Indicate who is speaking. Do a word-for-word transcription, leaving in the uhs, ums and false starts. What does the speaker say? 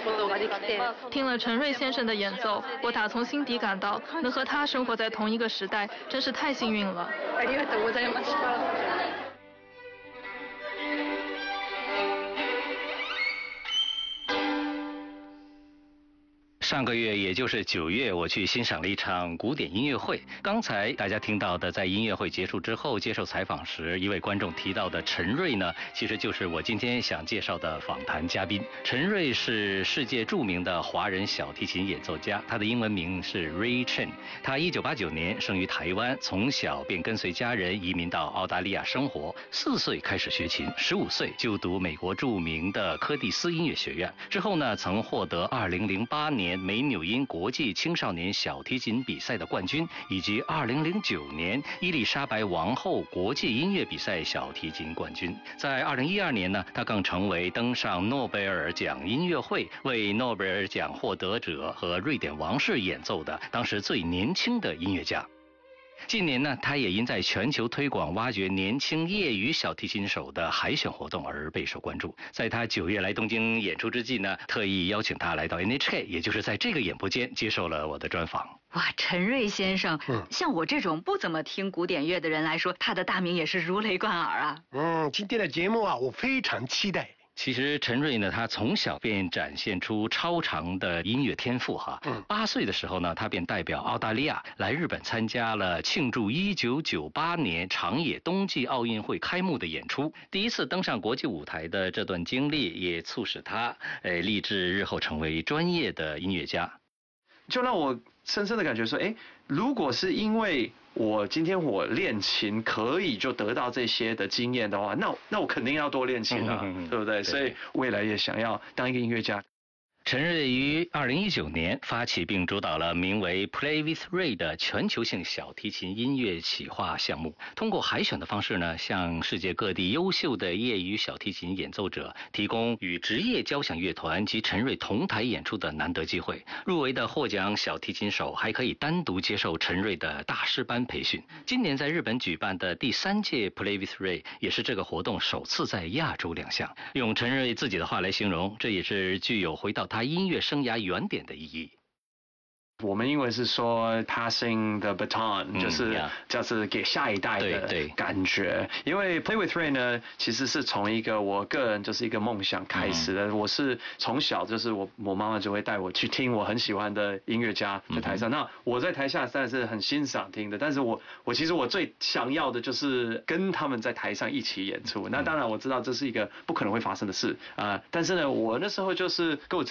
Speaker 1: 听了陈瑞先生的演奏，我打从心底感到能和他生活在同一个时代，真是太幸运了。
Speaker 2: 上个月，也就是九月，我去欣赏了一场古典音乐会。刚才大家听到的，在音乐会结束之后接受采访时，一位观众提到的陈瑞呢，其实就是我今天想介绍的访谈嘉宾。陈瑞是世界著名的华人小提琴演奏家，他的英文名是 Ray Chen。他一九八九年生于台湾，从小便跟随家人移民到澳大利亚生活。四岁开始学琴，十五岁就读美国著名的柯蒂斯音乐学院。之后呢，曾获得二零零八年美纽因国际青少年小提琴比赛的冠军，以及二零零九年伊丽莎白王后国际音乐比赛小提琴冠军。在二零一二年呢，他更成为登上诺贝尔奖音乐会，为诺贝尔奖获得者和瑞典王室演奏的当时最年轻的音乐家。近年呢，他也因在全球推广挖掘年轻业余小提琴手的海选活动而备受关注。在他九月来东京演出之际呢，特意邀请他来到 N H K， 也就是在这个演播间接受了我的专访。
Speaker 3: 哇，陈瑞先生，嗯，像我这种不怎么听古典乐的人来说，他的大名也是如雷贯耳啊。
Speaker 4: 嗯，今天的节目啊，我非常期待。
Speaker 2: 其实陈瑞呢，他从小便展现出超常的音乐天赋哈。嗯，八岁的时候呢，他便代表澳大利亚来日本参加了庆祝一九九八年长野冬季奥运会开幕的演出。第一次登上国际舞台的这段经历，也促使他呃立志日后成为专业的音乐家。
Speaker 5: 就让我深深的感觉说，哎，如果是因为我今天我练琴可以就得到这些的经验的话，那那我肯定要多练琴啊，嗯嗯嗯对不对？对，所以未来也想要当一个音乐家。
Speaker 2: 陈瑞于二零一九年发起并主导了名为 Play with Ray 的全球性小提琴音乐企划项目，通过海选的方式呢，向世界各地优秀的业余小提琴演奏者提供与职业交响乐团及陈瑞同台演出的难得机会。入围的获奖小提琴手还可以单独接受陈瑞的大师班培训。今年在日本举办的第三届 Play with Ray 也是这个活动首次在亚洲亮相。用陈瑞自己的话来形容，这也是具有回到他音乐生涯原点的意义。
Speaker 5: 我们英文是说 passing the baton，、嗯、就是就是给下一代的感觉。因为 Play with Ray 呢，其实是从一个我个人就是一个梦想开始的。嗯、我是从小就是我我妈妈就会带我去听我很喜欢的音乐家在台上。嗯、那我在台下当然是很欣赏听的，但是我我其实我最想要的就是跟他们在台上一起演出。嗯、那当然我知道这是一个不可能会发生的事啊、呃，但是呢，我那时候就是跟我